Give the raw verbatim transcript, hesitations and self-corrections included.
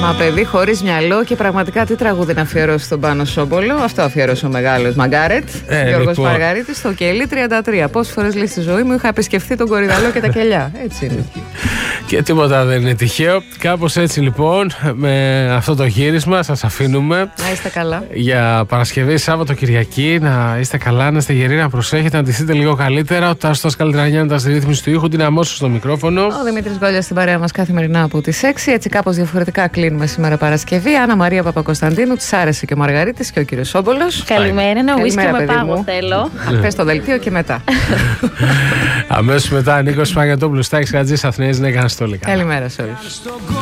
Μα παιδί χωρίς μυαλό, και πραγματικά τι τραγούδι να αφιερώσει τον Πάνο Σόμπολο. Αυτό αφιέρωσε ο μεγάλος Μαγκάρετ. Ε, Γιώργος λοιπόν. Μαργαρίτης, στο Κελί τριάντα τρία. Πόσες φορές λέει στη ζωή μου είχα επισκεφθεί τον Κορυδαλό και τα κελιά. Έτσι είναι. Και τίποτα δεν είναι τυχαίο. Κάπως έτσι λοιπόν, με αυτό το γύρισμα σας αφήνουμε. Να είστε καλά. Για Παρασκευή, Σάββατο, Κυριακή. Να είστε καλά, να είστε γεροί, να προσέχετε, να ντυθείτε λίγο καλύτερα. Ο Τάστος Καλλιτρανιάντα στη ρύθμιση του ήχου, την Αμόσου στο μικρόφωνο. Ο Δημήτρης Γκόλιας στην παρέα μας καθημερινά από τις έξι. Έτσι κάπως διαφορετικά κλείνουμε σήμερα Παρασκευή. Άννα Μαρία Παπακοσταντίνου, της άρεσε και ο Μαργαρίτης και ο κύριος Σόμπολος. Καλημέρα, ένα ουίσκι με πάγο θέλω. Πες το δελτίο και μετά. Αμέσως μετά Νίκος Παγιατόπουλος, Στάκης Χατζής, Αθηναίες Νέγανας Στόλικα. Καλημέρα σε όλους.